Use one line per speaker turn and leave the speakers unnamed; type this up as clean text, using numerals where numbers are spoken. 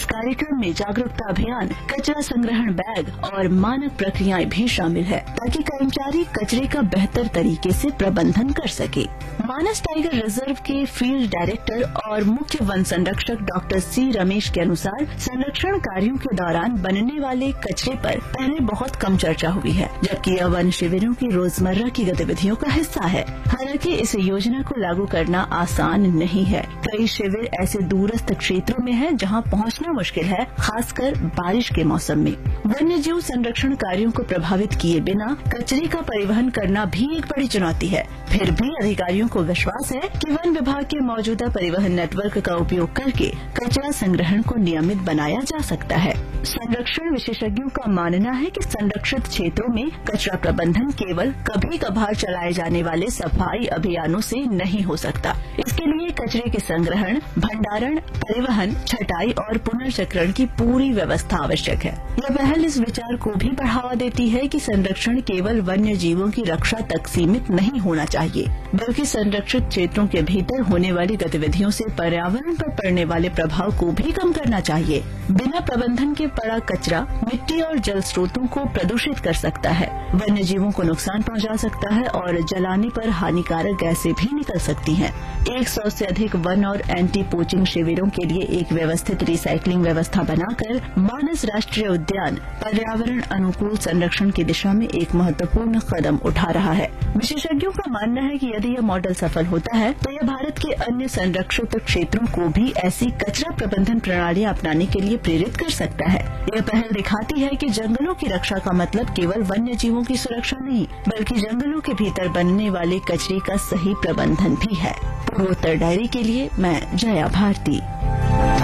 इस कार्यक्रम में जागरूकता अभियान, कचरा संग्रहण बैग और मानक प्रक्रियाएं भी शामिल है, ताकि कर्मचारी कचरे का बेहतर तरीके से प्रबंधन कर सके। मानस टाइगर रिजर्व के फील्ड डायरेक्टर और मुख्य वन संरक्षक डॉक्टर सी रमेश के अनुसार संरक्षण कार्यों के दौरान बनने वाले कचरे पर पहले बहुत कम चर्चा हुई है, जबकि यह वन शिविरों की रोजमर्रा की गतिविधियों का हिस्सा है। हालांकि इस योजना को लागू करना आसान नहीं है। कई शिविर ऐसे दूरस्थ क्षेत्रों में हैं जहां पहुंचना मुश्किल है, खासकर बारिश के मौसम में। वन्य जीव संरक्षण कार्यों को प्रभावित किए बिना कचरे का परिवहन करना भी एक बड़ी चुनौती है। फिर भी अधिकारियों को विश्वास है कि वन विभाग के मौजूदा परिवहन नेटवर्क का उपयोग करके कचरा संग्रहण को नियमित बनाया जा सकता है। संरक्षण विशेषज्ञों का मानना है कि संरक्षित क्षेत्रों में कचरा प्रबंधन केवल कभी कभार चलाए जाने वाले सफाई अभियानों से नहीं हो सकता। इसके लिए कचरे के संग्रहण, भंडारण, परिवहन, छटाई और पुनर्चक्रण की पूरी व्यवस्था आवश्यक है। यह पहल इस विचार को भी बढ़ावा देती है कि संरक्षण केवल वन्य जीवों की रक्षा तक सीमित नहीं होना चाहिए, बल्कि संरक्षित क्षेत्रों के भीतर होने वाली गतिविधियों से पर्यावरण पर पड़ने वाले प्रभाव को भी कम करना चाहिए। बिना प्रबंधन के पड़ा कचरा मिट्टी और जल स्रोतों को प्रदूषित कर सकता है, वन्य जीवों को नुकसान पहुंचा सकता है और जलाने पर हानिकारक गैसें भी निकल सकती हैं। 100 से अधिक वन और एंटी पोचिंग शिविरों के लिए एक व्यवस्थित रिसाइकलिंग व्यवस्था बनाकर मानस राष्ट्रीय उद्यान पर्यावरण अनुकूल संरक्षण की दिशा में एक महत्वपूर्ण कदम उठा रहा है। विशेषज्ञों का मानना है कि यदि यह मॉडल सफल होता है तो यह भारत के अन्य संरक्षित क्षेत्रों को भी ऐसी कचरा प्रबंधन प्रणालियां अपनाने के लिए प्रेरित कर सकता है। यह पहल दिखाती है कि जंगलों की रक्षा का मतलब केवल वन्य जीवों की सुरक्षा नहीं, बल्कि जंगलों के भीतर बनने वाले कचरे का सही प्रबंधन भी है। पूर्वोत्तर डायरी के लिए मैं जया भारती।